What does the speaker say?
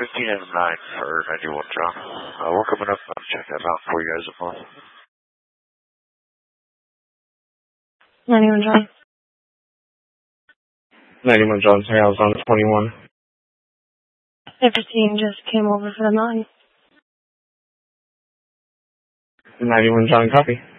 15 and 9 for 91, John. We're coming up. I'll check that out for you guys as well. 91, John. 91, John. Sorry, I was on 21. 15 just came over for the 9. 91, John. Copy.